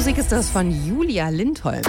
Musik ist das von Julia Lindholm.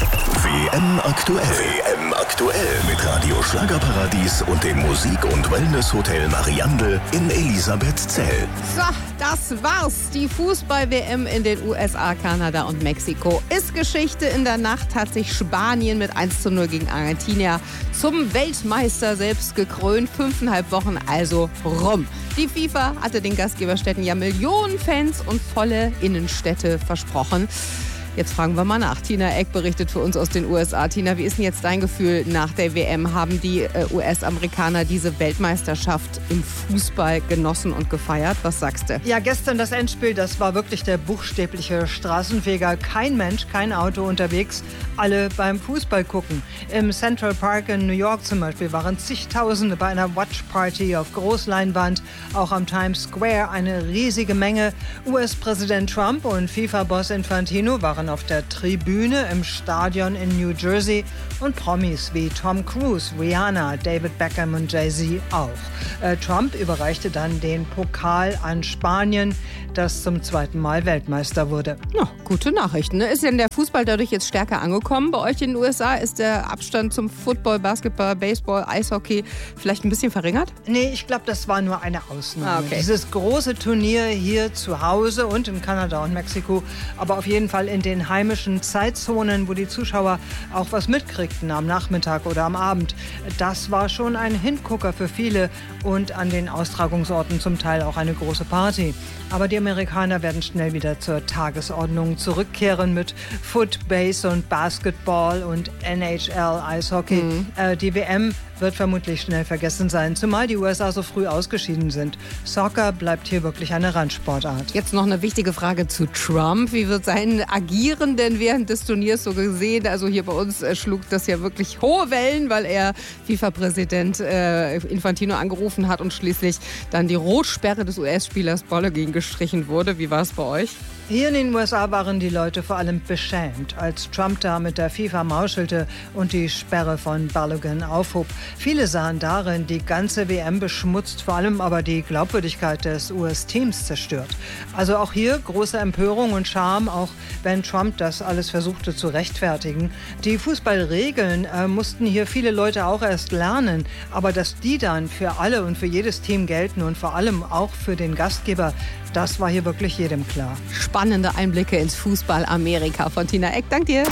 WM aktuell. WM aktuell mit Radio Schlagerparadies und dem Musik- und Wellness-Hotel Mariandel in Elisabethzell. So, das war's. Die Fußball-WM in den USA, Kanada und Mexiko ist Geschichte. In der Nacht hat sich Spanien mit 1:0 gegen Argentinien zum Weltmeister selbst gekrönt. 5,5 Wochen also rum. Die FIFA hatte den Gastgeberstädten ja Millionen Fans und volle Innenstädte versprochen. Jetzt fragen wir mal nach. Tina Eck berichtet für uns aus den USA. Tina, wie ist denn jetzt dein Gefühl nach der WM? Haben die US-Amerikaner diese Weltmeisterschaft im Fußball genossen und gefeiert? Was sagst du? Ja, gestern das Endspiel, das war wirklich der buchstäbliche Straßenfeger. Kein Mensch, kein Auto unterwegs, alle beim Fußball gucken. Im Central Park in New York zum Beispiel waren zigtausende bei einer Watchparty auf Großleinwand. Auch am Times Square eine riesige Menge. US-Präsident Trump und FIFA-Boss Infantino waren auf der Tribüne im Stadion in New Jersey und Promis wie Tom Cruise, Rihanna, David Beckham und Jay-Z auch. Trump überreichte dann den Pokal an Spanien, das zum zweiten Mal Weltmeister wurde. Ja, gute Nachrichten. Ist denn der Fußball dadurch jetzt stärker angekommen bei euch in den USA? Ist der Abstand zum Football, Basketball, Baseball, Eishockey vielleicht ein bisschen verringert? Nee, ich glaube, das war nur eine Ausnahme. Okay. Dieses große Turnier hier zu Hause und in Kanada und Mexiko, aber auf jeden Fall in den heimischen Zeitzonen, wo die Zuschauer auch was mitkriegten am Nachmittag oder am Abend. Das war schon ein Hingucker für viele und an den Austragungsorten zum Teil auch eine große Party. Aber die Amerikaner werden schnell wieder zur Tagesordnung zurückkehren mit Foot, Base und Basketball und NHL, Eishockey. Die WM wird vermutlich schnell vergessen sein, zumal die USA so früh ausgeschieden sind. Soccer bleibt hier wirklich eine Randsportart. Jetzt noch eine wichtige Frage zu Trump. Wie wird sein Agieren denn während des Turniers so gesehen? Also hier bei uns schlug das ja wirklich hohe Wellen, weil er FIFA-Präsident Infantino angerufen hat und schließlich dann die Rotsperre des US-Spielers Balogun gestrichen wurde. Wie war es bei euch? Hier in den USA waren die Leute vor allem beschämt, als Trump da mit der FIFA mauschelte und die Sperre von Balogun aufhob. Viele sahen darin die ganze WM beschmutzt, vor allem aber die Glaubwürdigkeit des US-Teams zerstört. Also auch hier große Empörung und Scham, auch wenn Trump das alles versuchte zu rechtfertigen. Die Fußballregeln mussten hier viele Leute auch erst lernen, aber dass die dann für alle und für jedes Team gelten und vor allem auch für den Gastgeber, das war hier wirklich jedem klar. Spannende Einblicke ins Fußball-Amerika von Tina Eck. Dank dir.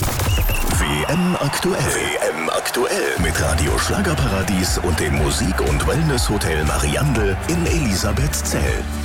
WM aktuell. WM aktuell mit Radio Schlagerparadies und dem Musik- und Wellness-Hotel Mariandel in Elisabethzell.